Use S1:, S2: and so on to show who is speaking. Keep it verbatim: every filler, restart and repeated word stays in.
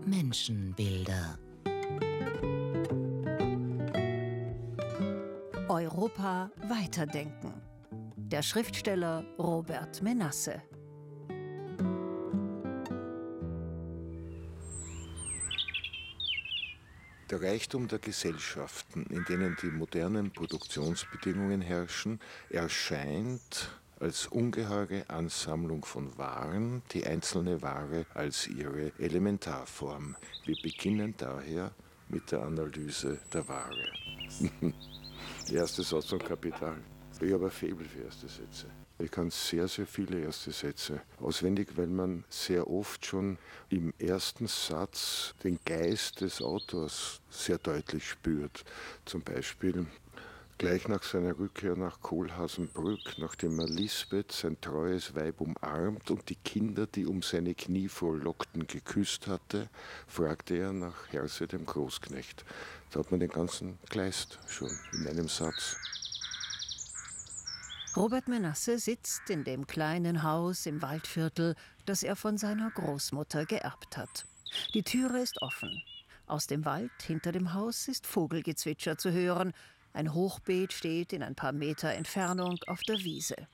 S1: Menschenbilder.
S2: Europa weiterdenken. Der Schriftsteller Robert Menasse.
S3: Der Reichtum der Gesellschaften, in denen die modernen Produktionsbedingungen herrschen, erscheint als ungeheure Ansammlung von Waren, die einzelne Ware als ihre Elementarform. Wir beginnen daher mit der Analyse der Ware. Der erste Satz zum Kapital. Ich habe ein Faible für erste Sätze. Ich kann sehr, sehr viele erste Sätze auswendig, weil man sehr oft schon im ersten Satz den Geist des Autors sehr deutlich spürt. Zum Beispiel gleich nach seiner Rückkehr nach Kohlhaasenbrück, nachdem er Lisbeth, sein treues Weib, umarmt und die Kinder, die um seine Knie frohlockten, geküsst hatte, fragte er nach Herse, dem Großknecht. Da hat man den ganzen Kleist schon in einem Satz.
S2: Robert Menasse sitzt in dem kleinen Haus im Waldviertel, das er von seiner Großmutter geerbt hat. Die Türe ist offen. Aus dem Wald hinter dem Haus ist Vogelgezwitscher zu hören. Ein Hochbeet steht in ein paar Meter Entfernung auf der Wiese.